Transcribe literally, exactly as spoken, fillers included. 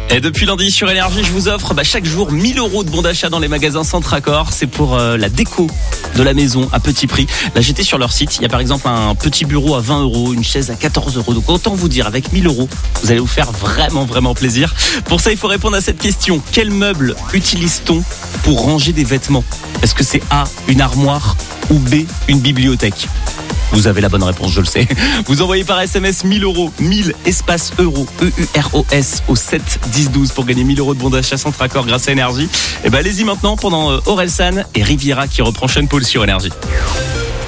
Et depuis lundi sur Énergie, je vous offre bah, chaque jour mille euros de bons d'achat dans les magasins Centracor. C'est pour euh, la déco de la maison à petit prix. Là, j'étais sur leur site. Il y a par exemple un petit bureau à vingt euros, une chaise à quatorze euros. Donc autant vous dire, avec mille euros, vous allez vous faire vraiment, vraiment plaisir. Pour ça, il faut répondre à cette question. Quel meuble utilise-t-on pour ranger des vêtements ? Est-ce que c'est A, une armoire ou B, une bibliothèque ? Vous avez la bonne réponse, je le sais. Vous envoyez par S M S mille euros, mille espace euros, E U R O S au sept dix douze pour gagner mille euros de bons d'achat Centracor grâce à Énergie. Et ben allez-y maintenant pendant Orelsan et Riviera qui reprend Sean Paul sur Énergie.